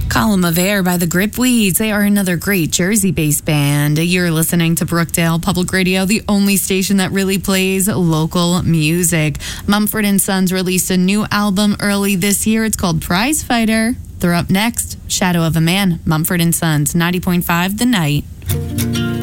Column of Air by the Gripweeds. They are another great Jersey-based band. You're listening to Brookdale Public Radio, the only station that really plays local music. Mumford & Sons released a new album early this year. It's called Prize Fighter. They're up next. Shadow of a Man, Mumford & Sons, 90.5 The Night.